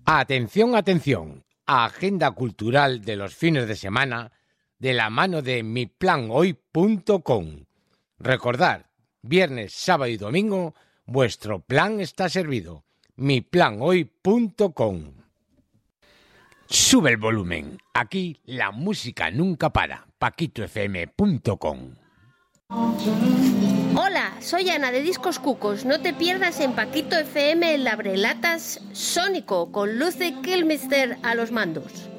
Atención, atención. Agenda cultural de los fines de semana de la mano de miplanoy.com. Recordad, viernes, sábado y domingo, vuestro plan está servido. miplanoy.com. Sube el volumen. Aquí la música nunca para. paquitofm.com. Hola, soy Ana de Discos Cucos. No te pierdas en Paquito FM Labrelatas Sónico con Luce Kilmister a los mandos.